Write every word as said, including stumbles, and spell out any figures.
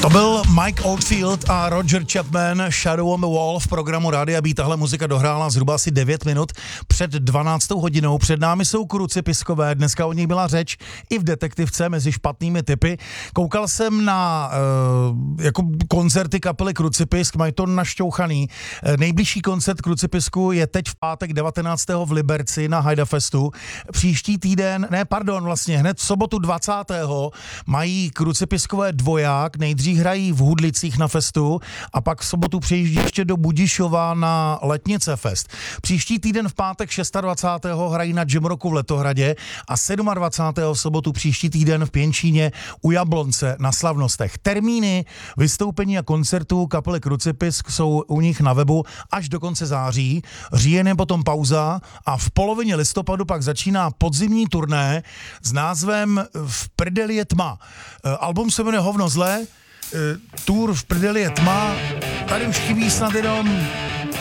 To byl Mike Oldfield a Roger Chapman, Shadow on the Wall v programu Rádia B. Tahle muzika dohrála zhruba asi devět minut před dvanáctou hodinou. Před námi jsou Krucipiskové, dneska o nich byla řeč i v detektivce mezi špatnými tipy. Koukal jsem na uh, jako koncerty kapely Krucipisk, mají to našťouchaný. Nejbližší koncert Krucipisku je teď v pátek devatenáctého v Liberci na Hajda Festu. Příští týden, ne pardon, vlastně hned v sobotu dvacátého mají Krucipiskové dvoják, nejdřív hrají v Hudlicích na festu a pak v sobotu přejíždí ještě do Budišova na Letnice fest. Příští týden v pátek dvacátého šestého hrají na Jamrocku v Letohradě a dvacátého sedmého v sobotu příští týden v Pěnčíně u Jablonce na slavnostech. Termíny vystoupení a koncertů kapely Krucipisk jsou u nich na webu až do konce září. Říjen je potom pauza a v polovině listopadu pak začíná podzimní turné s názvem V prdeli je tma. Album se jmenuje Hovno zlé, tour V prdeli je tma. Tady už chybí snad jenom